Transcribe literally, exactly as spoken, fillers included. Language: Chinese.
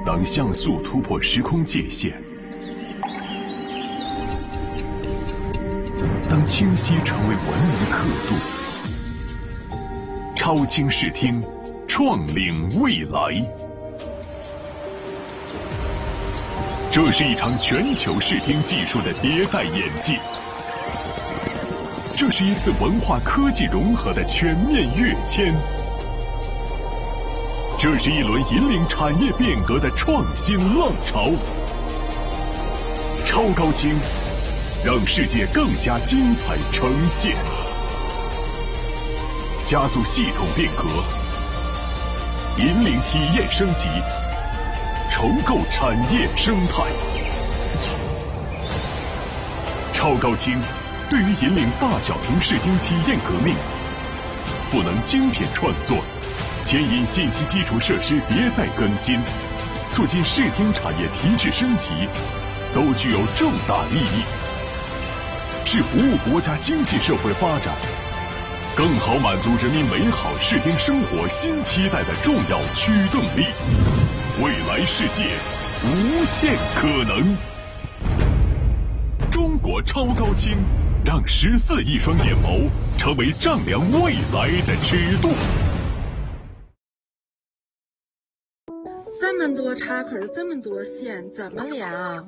当像素突破时空界限，当清晰成为文明刻度，超清视听，创领未来。这是一场全球视听技术的迭代演进，这是一次文化科技融合的全面跃迁，这是一轮引领产业变革的创新浪潮。超高清，让世界更加精彩呈现，加速系统变革，引领体验升级，重构产业生态。超高清对于引领大小屏视听体验革命，赋能精品创作，牵引信息基础设施迭代更新，促进视听产业提质升级，都具有重大意义，是服务国家经济社会发展，更好满足人民美好视听生活新期待的重要驱动力。未来世界无限可能。中国超高清，让十四亿双眼眸成为丈量未来的尺度。 这么多插口，这么多线，怎么连啊？